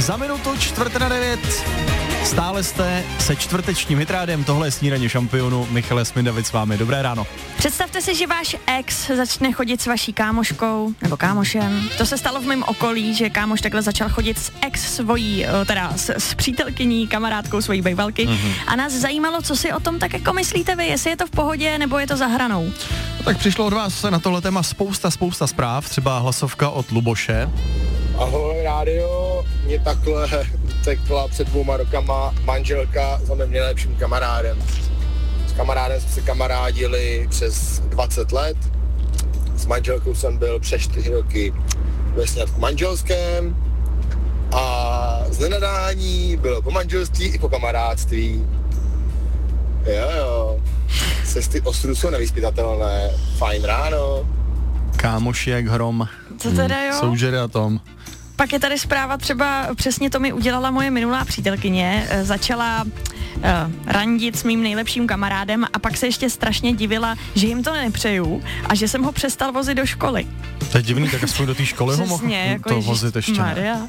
Za minutu 8:45. Stále jste se čtvrtečním hitrádem, tohle je Snídaně šampionu, Michal Jasmin David s vámi, dobré ráno. Představte si, že váš ex začne chodit s vaší kámoškou nebo kámošem. To se stalo v mém okolí, že kámoš takhle začal chodit s ex svojí, teda s přítelkyní, kamarádkou svojí bejvalky. A nás zajímalo, co si o tom tak jako myslíte vy, jestli je to v pohodě nebo je to za hranou. No, tak přišlo od vás na tohle téma spousta zpráv, třeba hlasovka od Luboše. Ahoj rádio, mě takhle tekla před 2 rokama manželka za mým nejlepším kamarádem. S kamarádem jsme se kamarádili přes 20 let. S manželkou jsem byl přes 4 roky ve sňatku manželském a z nenadání bylo po manželství i po kamarádství. Jo. Cesty osudu jsou nevyzpytatelné. Fajn ráno. Kámoši jak hrom. Co teda jo? Soužery a tom. Pak je tady zpráva, třeba přesně to mi udělala moje minulá přítelkyně, začala randit s mým nejlepším kamarádem a pak se ještě strašně divila, že jim to nepřeju a že jsem ho přestal vozit do školy. To je divný, tak aspoň do té školy ho mohl jako to vozit ještě.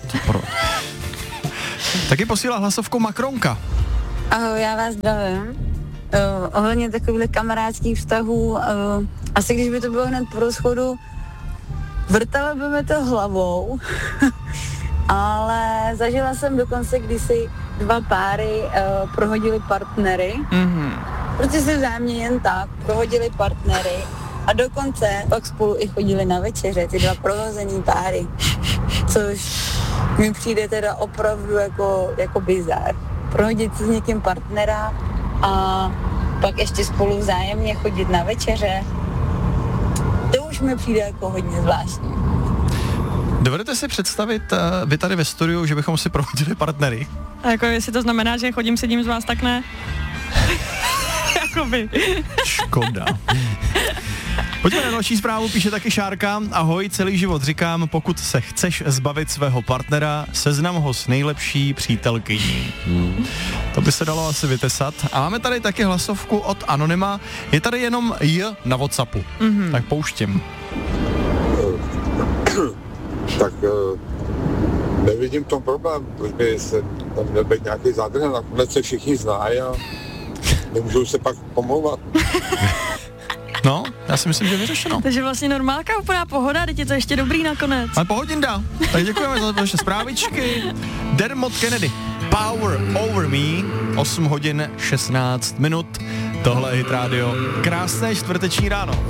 Taky posílá hlasovku Makronka. Ahoj, já vás zdravím. Ohledně takových kamarádských vztahů, asi když by to bylo hned po rozchodu, vrtala by mi to hlavou, ale zažila jsem dokonce, když si 2 páry prohodili partnery, protože si vzájemně jen tak prohodili partnery a dokonce pak spolu i chodili na večeře, ty 2 prohozený páry, což mi přijde teda opravdu jako bizár. Prohodit si s někým partnera a pak ještě spolu vzájemně chodit na večeře, to už mi přijde jako hodně zvláštní. Dovedete si představit vy tady ve studiu, že bychom si prohodili partnery? A jako jestli to znamená, že chodím sedím z vás, tak ne? Jakoby. Škoda. Pojďme na další zprávu, píše taky Šárka. Ahoj, celý život říkám, pokud se chceš zbavit svého partnera, seznam ho s nejlepší přítelkyní. To by se dalo asi vytesat. A máme tady taky hlasovku od Anonyma. Je tady jenom J na WhatsAppu. Tak pouštím. Tak nevidím tom problém, proč by se tam měl být nějaký zádrhel, nakonec se všichni znají a nemůžou se pak pomlouvat. No, já si myslím, že je vyřešeno. Takže vlastně normálka, úplná pohoda, teď je to ještě dobrý nakonec. Ale pohodinda. Tak děkujeme za vaše zprávičky. Dermot Kennedy, Power Over Me, 8:16. Tohle je Hit Radio. Krásné čtvrteční ráno.